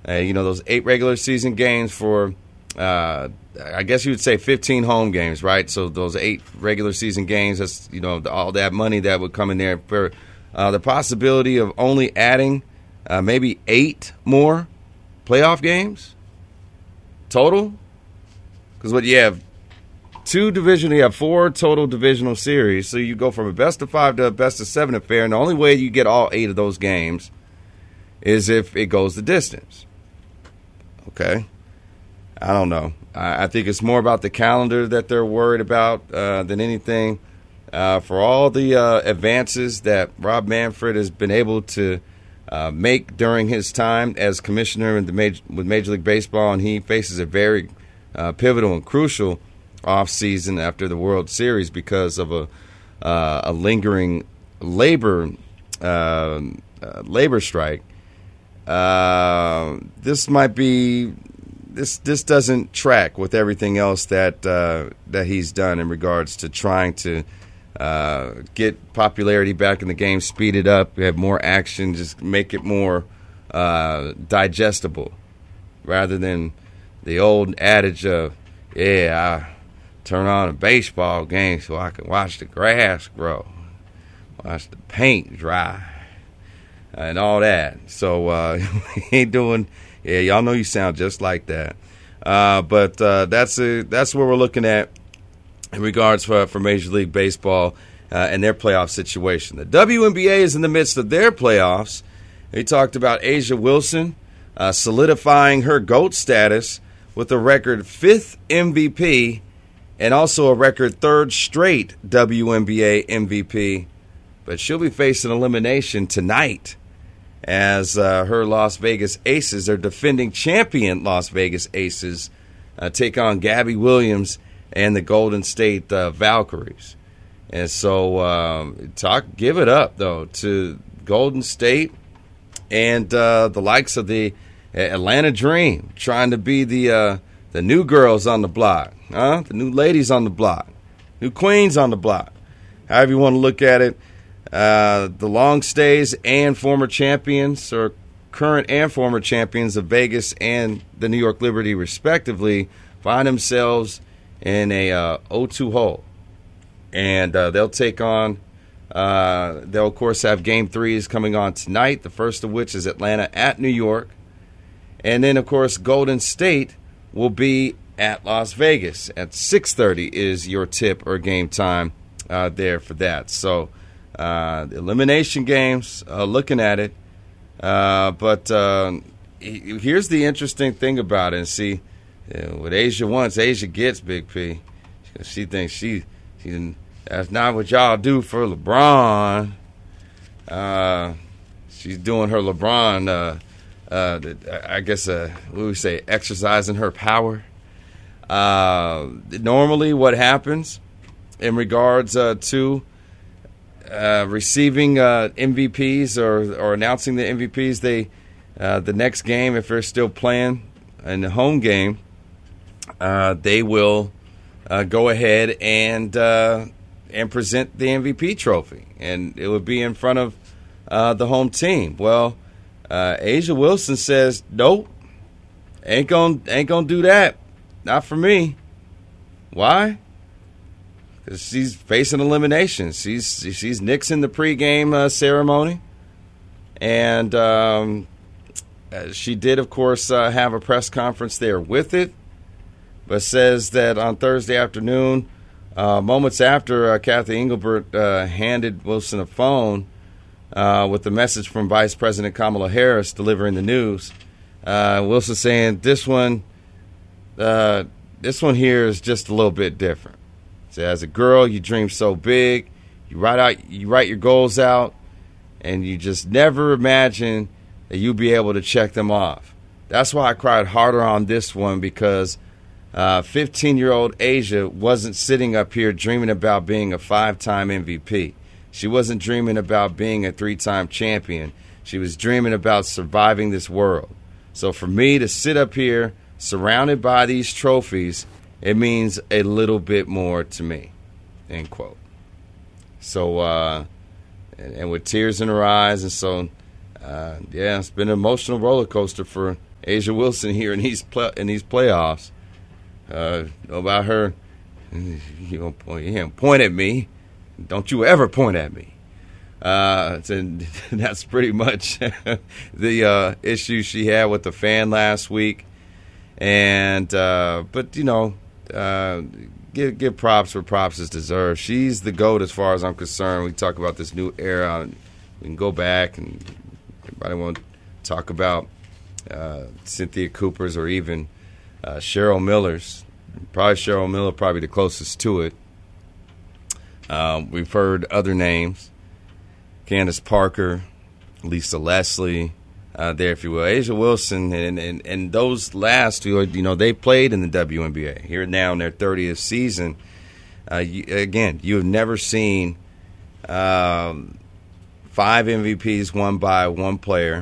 those 8 regular season games for, I guess you would say 15 home games, right? So those 8 regular season games, that's, all that money that would come in there for the possibility of only adding maybe 8 more playoff games total. Because what you have, you have 4 total divisional series. So you go from a best of 5 to a best of 7 affair. And the only way you get all 8 of those games is if it goes the distance. Okay. I don't know. I think it's more about the calendar that they're worried about than anything. For all the advances that Rob Manfred has been able to make during his time as commissioner with Major League Baseball, and he faces a very pivotal and crucial offseason after the World Series because of a lingering labor strike. This might be. This doesn't track with everything else that he's done in regards to trying to get popularity back in the game, speed it up, have more action, just make it more digestible, rather than the old adage of, I turn on a baseball game so I can watch the grass grow, watch the paint dry, and all that. So he ain't doing. Yeah, y'all know you sound just like that. But that's where we're looking at in regards for Major League Baseball and their playoff situation. The WNBA is in the midst of their playoffs. We talked about A'ja Wilson solidifying her GOAT status with a record 5th MVP and also a record 3rd straight WNBA MVP. But she'll be facing elimination tonight as her Las Vegas Aces, their defending champion Las Vegas Aces, take on Gabby Williams and the Golden State Valkyries. And so give it up, though, to Golden State and the likes of the Atlanta Dream, trying to be the new girls on the block, the new ladies on the block, new queens on the block, however you want to look at it. The long stays and former champions, or current and former champions of Vegas and the New York Liberty, respectively, find themselves in a 0-2 hole. And they'll take on, they'll, of course, have Game 3s coming on tonight, the first of which is Atlanta at New York. And then, of course, Golden State will be at Las Vegas at 6:30 is your tip or game time there for that. So, the elimination games, looking at it. But here's the interesting thing about it. And see, what A'ja wants, A'ja gets, Big P. She thinks that's not what y'all do for LeBron. She's doing her LeBron, I guess, what would we say, exercising her power. Normally what happens in regards to receiving MVPs or announcing the MVPs, the next game, if they're still playing in the home game, they will go ahead and present the MVP trophy, and it would be in front of the home team. Well, A'ja Wilson says, nope, ain't gonna do that. Not for me. Why? Because she's facing elimination. She's nixing the pregame ceremony. And she did, of course, have a press conference there with it, but says that on Thursday afternoon, moments after Kathy Engelbert handed Wilson a phone with the message from Vice President Kamala Harris delivering the news, Wilson saying, this one here is just a little bit different. So as a girl, you dream so big, you write your goals out, and you just never imagine that you'll be able to check them off. That's why I cried harder on this one, because 15-year-old A'ja wasn't sitting up here dreaming about being a 5-time MVP. She wasn't dreaming about being a 3-time champion. She was dreaming about surviving this world. So for me to sit up here surrounded by these trophies, it means a little bit more to me, end quote. So, and with tears in her eyes, and so, it's been an emotional roller coaster for Asia Wilson here in these playoffs. About her, you don't point at me. Don't you ever point at me. And that's pretty much the issue she had with the fan last week. And but give props where props is deserved. She's the GOAT as far as I'm concerned. We talk about this new era. We can go back and anybody want to talk about Cynthia Cooper's or even Cheryl Miller's. Probably Cheryl Miller, probably the closest to it. We've heard other names. Candace Parker, Lisa Leslie, there, if you will. Asia Wilson, and those last two, they played in the WNBA. Here now in their 30th season. You have never seen 5 MVPs won by one player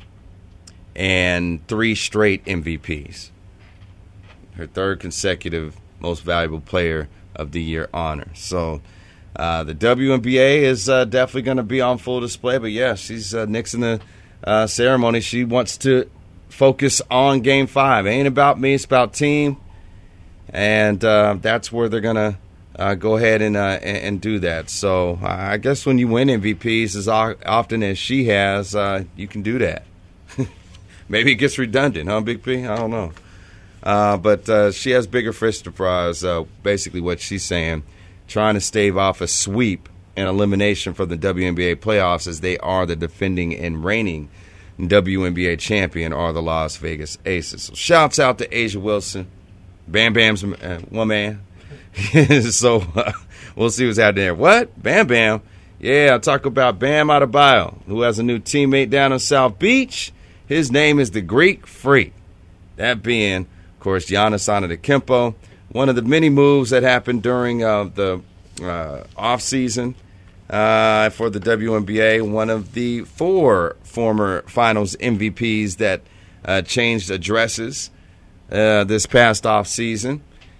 and 3 straight MVPs. Her 3rd consecutive most valuable player of the year honor. So the WNBA is definitely going to be on full display. But, yeah, she's nixing the ceremony. She wants to focus on Game 5. It ain't about me. It's about team. And that's where they're going to go ahead and do that. So I guess when you win MVPs as often as she has, you can do that. Maybe it gets redundant, huh, Big P? I don't know. But she has bigger fish to fry, basically what she's saying, trying to stave off a sweep and elimination from the WNBA playoffs as they are the defending and reigning WNBA champion are the Las Vegas Aces. So shouts out to Asia Wilson. Bam Bam's one man. So we'll see what's happening there. What? Bam Bam? Yeah, I'll talk about Bam Adebayo, who has a new teammate down in South Beach. His name is the Greek Freak. That being, of course, Giannis Antetokounmpo. One of the many moves that happened during the offseason for the WNBA. One of the 4 former Finals MVPs that changed addresses this past offseason.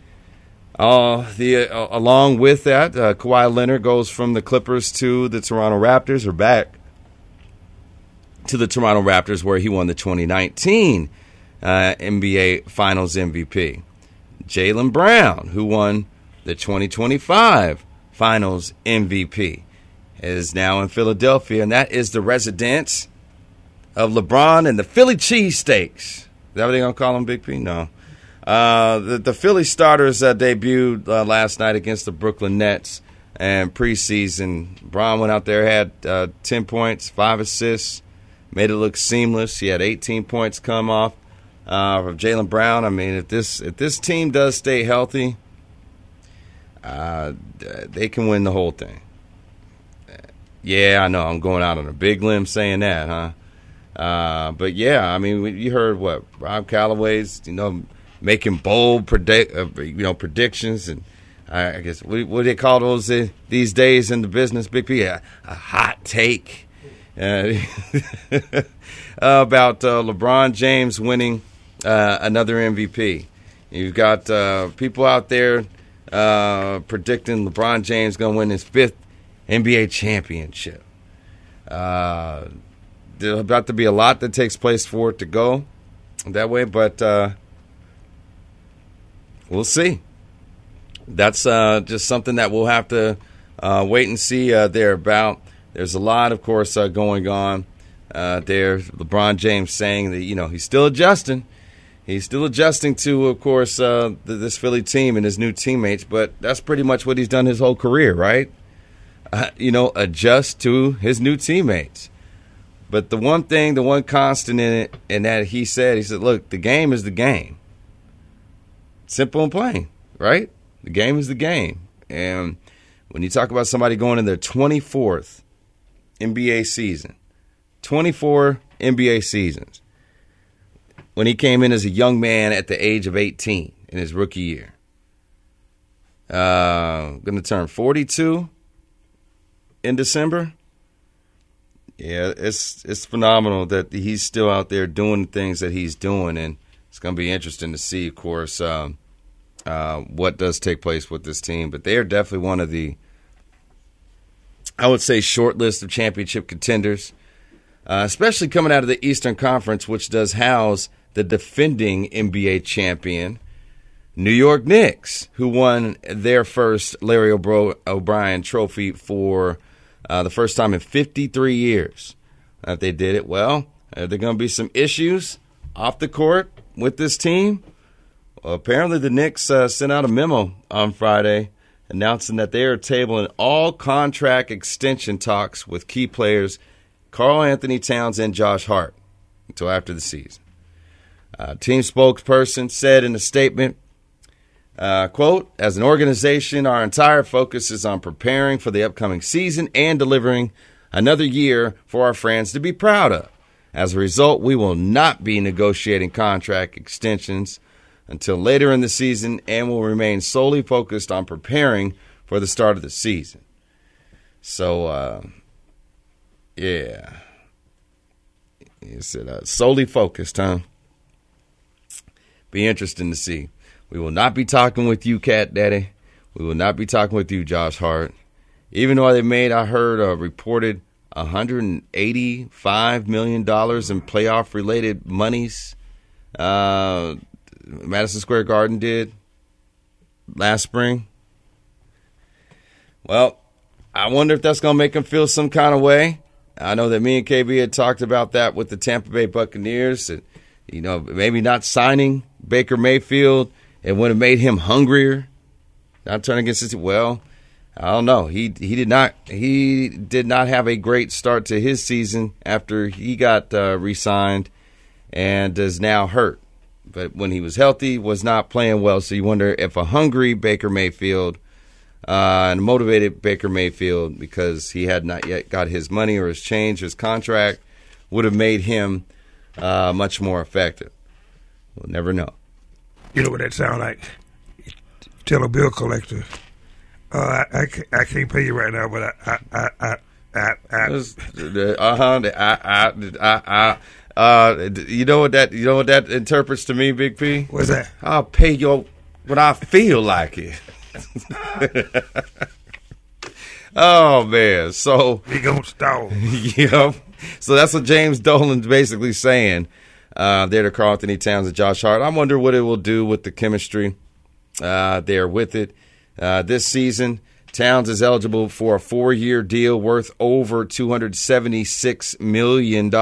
Along with that, Kawhi Leonard goes from the Clippers to the Toronto Raptors, or back to the Toronto Raptors, where he won the 2019 NBA Finals MVP. Jaylen Brown, who won the 2025 Finals MVP, is now in Philadelphia, and that is the residence of LeBron and the Philly cheesesteaks. Is that what they're going to call them, Big P? No. The Philly starters debuted last night against the Brooklyn Nets, and preseason, Bron went out there, had 10 points, 5 assists, made it look seamless. He had 18 points come off from Jaylen Brown. I mean, if this team does stay healthy, they can win the whole thing. Yeah, I know I'm going out on a big limb saying that, huh? But yeah, I mean, you heard what Rob Callaway's, making bold predictions, and I guess what do they call those these days in the business, Big P? A hot take about LeBron James winning another MVP. You've got people out there predicting LeBron James going to win his 5th NBA championship. There's about to be a lot that takes place for it to go that way, but we'll see. That's just something that we'll have to wait and see there about. There's a lot, of course, going on there. LeBron James saying that, he's still adjusting. He's still adjusting to, of course, this Philly team and his new teammates, but that's pretty much what he's done his whole career, right? Adjust to his new teammates. But the one constant in it, and that he said, look, the game is the game. Simple and plain, right? The game is the game. And when you talk about somebody going in their 24th NBA season, 24 NBA seasons, when he came in as a young man at the age of 18 in his rookie year, going to turn 42 in December. Yeah, it's phenomenal that he's still out there doing the things that he's doing, and it's going to be interesting to see, of course, what does take place with this team. But they are definitely one of the, I would say, short list of championship contenders, especially coming out of the Eastern Conference, which does house the defending NBA champion, New York Knicks, who won their first Larry O'Brien trophy for the first time in 53 years. If they did it well, are there going to be some issues off the court with this team? Well, apparently the Knicks sent out a memo on Friday announcing that they are tabling all contract extension talks with key players Karl Anthony Towns and Josh Hart until after the season. Team spokesperson said in a statement, quote, "As an organization, our entire focus is on preparing for the upcoming season and delivering another year for our fans to be proud of. As a result, we will not be negotiating contract extensions until later in the season and will remain solely focused on preparing for the start of the season." So, yeah. He said solely focused, huh? Be interesting to see. We will not be talking with you, Cat Daddy. We will not be talking with you, Josh Hart. Even though they made, I heard, reported $185 million in playoff-related monies. Madison Square Garden did last spring. Well, I wonder if that's going to make them feel some kind of way. I know that me and KB had talked about that with the Tampa Bay Buccaneers. And, maybe not signing Baker Mayfield, it would have made him hungrier. Not turning against his. Well, I don't know. He did not have a great start to his season after he got re-signed and is now hurt. But when he was healthy, was not playing well. So you wonder if a hungry Baker Mayfield and a motivated Baker Mayfield, because he had not yet got his money or his change, his contract, would have made him much more effective. We'll never know. You know what that sound like? Tell a bill collector, I can't pay you right now, but you know what that interprets to me, Big P? What's that? I'll pay you when I feel like it. Oh man, so he gonna stall. Yeah, so that's what James Dolan's basically saying there to Karl Anthony Towns and Josh Hart. I wonder what it will do with the chemistry there with it. This season, Towns is eligible for a 4-year deal worth over $276 million.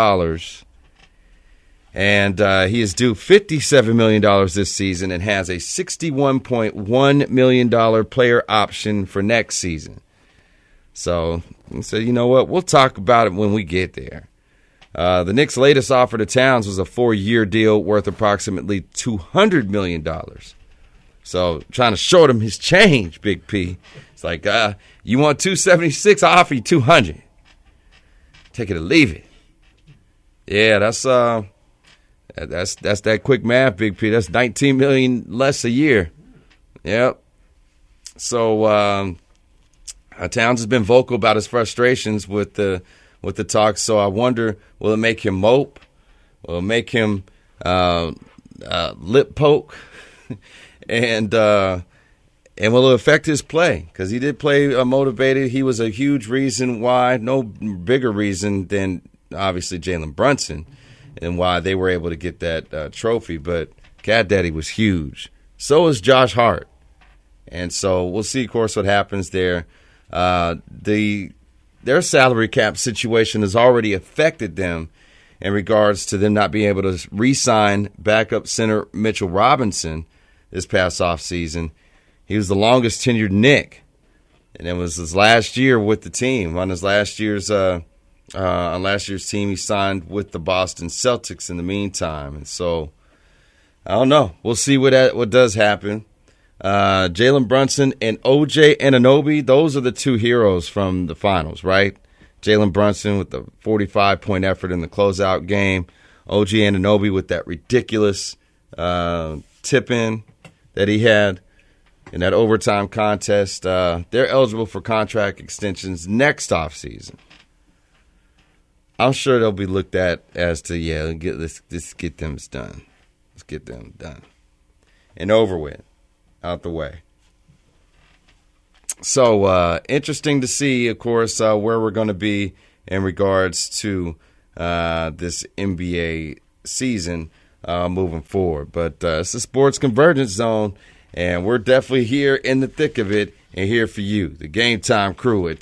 And he is due $57 million this season and has a $61.1 million player option for next season. So, you know what? We'll talk about it when we get there. The Knicks' latest offer to Towns was a 4-year deal worth approximately $200 million. So, trying to short him his change, Big P. It's like, you want $276? I'll offer you $200. Take it or leave it. Yeah, that's that quick math, Big P. That's $19 million less a year. Yep. So Towns has been vocal about his frustrations with the talks. So I wonder, will it make him mope? Will it make him lip poke? And will it affect his play? Because he did play motivated. He was a huge reason why, no bigger reason than obviously Jalen Brunson, and why they were able to get that trophy. But Cat Daddy was huge. So is Josh Hart. And so we'll see, of course, what happens there. Their salary cap situation has already affected them in regards to them not being able to re-sign backup center Mitchell Robinson this past offseason. He was the longest tenured Knick, and it was his last year with the team. On last year's team, he signed with the Boston Celtics in the meantime. And so, I don't know. We'll see what does happen. Jalen Brunson and OJ Anunoby, those are the two heroes from the finals, right? Jalen Brunson with the 45-point effort in the closeout game. OG Anunoby with that ridiculous tip-in that he had in that overtime contest. They're eligible for contract extensions next offseason. I'm sure they'll be looked at as to, let's get them done. Let's get them done. And over with. Out the way. So, interesting to see, of course, where we're going to be in regards to this NBA season. moving forward. But it's the Sports Convergence Zone, and we're definitely here in the thick of it and here for you, the Game Time crew at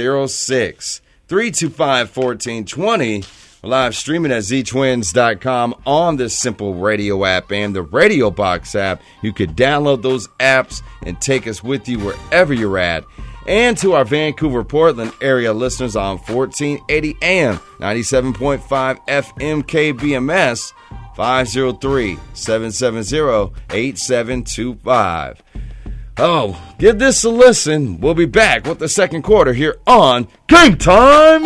206-325-1420. We're live streaming at ztwins.com on the Simple Radio app and the Radio Box app. You could download those apps and take us with you wherever you're at. And to our Vancouver, Portland area listeners on 1480 AM, 97.5 FM KBMS, 503-770-8725. Oh, give this a listen. We'll be back with the second quarter here on Game Time.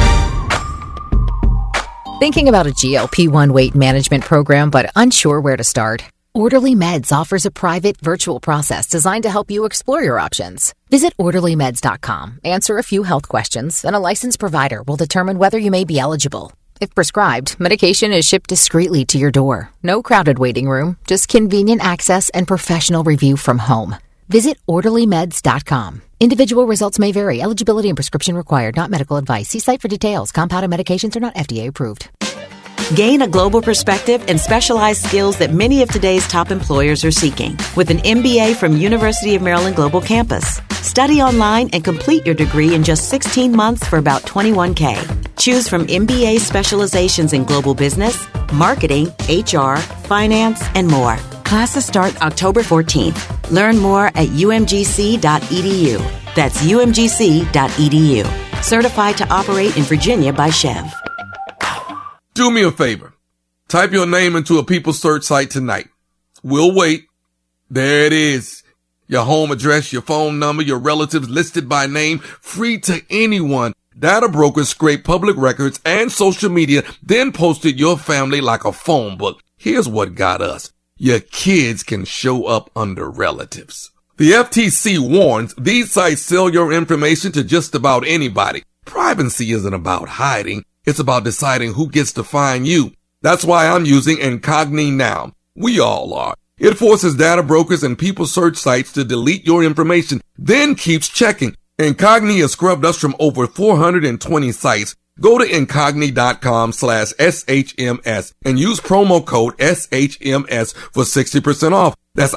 Thinking about a GLP-1 weight management program but unsure where to start? Orderly Meds offers a private, virtual process designed to help you explore your options. Visit orderlymeds.com, answer a few health questions, and a licensed provider will determine whether you may be eligible. If prescribed, medication is shipped discreetly to your door. No crowded waiting room, just convenient access and professional review from home. Visit orderlymeds.com. Individual results may vary. Eligibility and prescription required, not medical advice. See site for details. Compounded medications are not FDA approved. Gain a global perspective and specialized skills that many of today's top employers are seeking with an MBA from University of Maryland Global Campus. Study online and complete your degree in just 16 months for about $21K. Choose from MBA specializations in global business, marketing, HR, finance, and more. Classes start October 14th. Learn more at umgc.edu. That's umgc.edu. Certified to operate in Virginia by Chev. Do me a favor. Type your name into a People search site tonight. We'll wait. There it is. Your home address, your phone number, your relatives listed by name, free to anyone. Data brokers scrape public records and social media, then posted your family like a phone book. Here's what got us. Your kids can show up under relatives. The FTC warns these sites sell your information to just about anybody. Privacy isn't about hiding. It's about deciding who gets to find you. That's why I'm using Incogni now. We all are. It forces data brokers and people search sites to delete your information, then keeps checking. Incogni has scrubbed us from over 420 sites. Go to incogni.com/SHMS and use promo code SHMS for 60% off. That's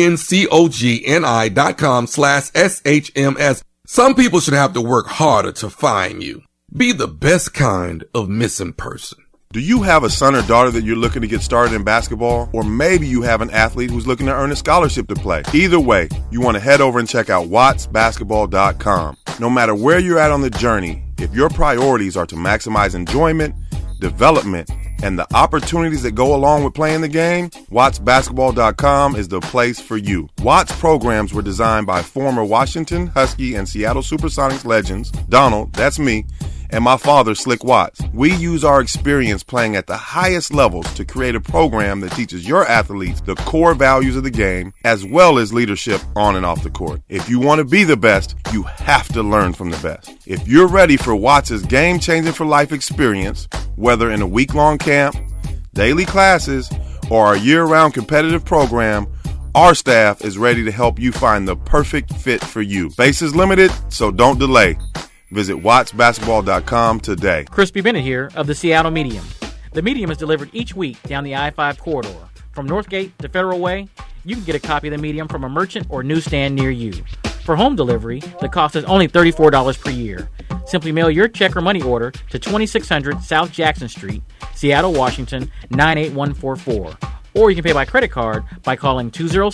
INCOGNI.com/SHMS. Some people should have to work harder to find you. Be the best kind of missing person. Do you have a son or daughter that you're looking to get started in basketball? Or maybe you have an athlete who's looking to earn a scholarship to play. Either way, you want to head over and check out wattsbasketball.com. No matter where you're at on the journey, if your priorities are to maximize enjoyment, development, and the opportunities that go along with playing the game, wattsbasketball.com is the place for you. Watts programs were designed by former Washington Husky and Seattle Supersonics legends, Donald, that's me, and my father, Slick Watts. We use our experience playing at the highest levels to create a program that teaches your athletes the core values of the game, as well as leadership on and off the court. If you want to be the best, you have to learn from the best. If you're ready for Watts' game-changing for life experience, whether in a week-long camp, daily classes, or a year-round competitive program, our staff is ready to help you find the perfect fit for you. Space is limited, so don't delay. Visit wattsbasketball.com today. Crispy Bennett here of the Seattle Medium. The Medium is delivered each week down the I-5 corridor. From Northgate to Federal Way, you can get a copy of the Medium from a merchant or newsstand near you. For home delivery, the cost is only $34 per year. Simply mail your check or money order to 2600 South Jackson Street, Seattle, Washington, 98144. Or you can pay by credit card by calling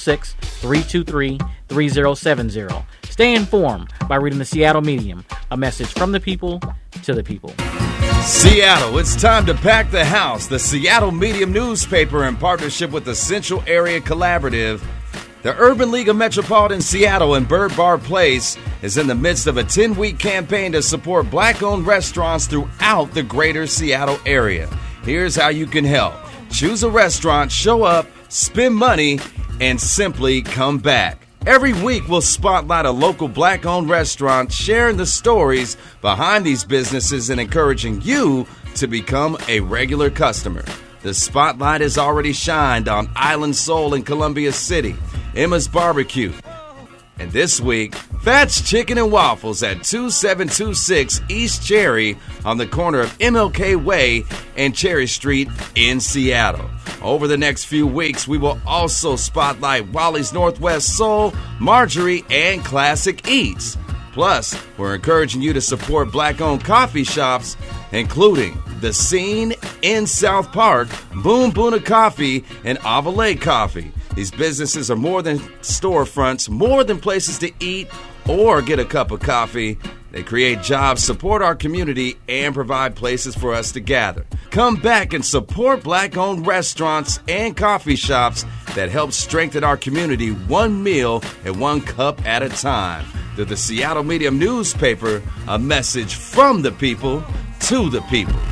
206-323-3070. Stay informed by reading the Seattle Medium, a message from the people to the people. Seattle, it's time to pack the house. The Seattle Medium newspaper, in partnership with the Central Area Collaborative, the Urban League of Metropolitan Seattle and Bird Bar Place, is in the midst of a 10-week campaign to support Black-owned restaurants throughout the greater Seattle area. Here's how you can help. Choose a restaurant, show up, spend money, and simply come back. Every week, we'll spotlight a local Black-owned restaurant, sharing the stories behind these businesses and encouraging you to become a regular customer. The spotlight has already shined on Island Soul in Columbia City, Emma's Barbecue, and this week, Fat's Chicken and Waffles at 2726 East Cherry on the corner of MLK Way and Cherry Street in Seattle. Over the next few weeks, we will also spotlight Wally's Northwest Soul, Marjorie, and Classic Eats. Plus, we're encouraging you to support Black-owned coffee shops, including The Scene in South Park, Boom Boona Coffee, and Avalée Coffee. These businesses are more than storefronts, more than places to eat or get a cup of coffee. They create jobs, support our community, and provide places for us to gather. Come back and support Black-owned restaurants and coffee shops that help strengthen our community one meal and one cup at a time. Through the Seattle Medium newspaper, a message from the people to the people.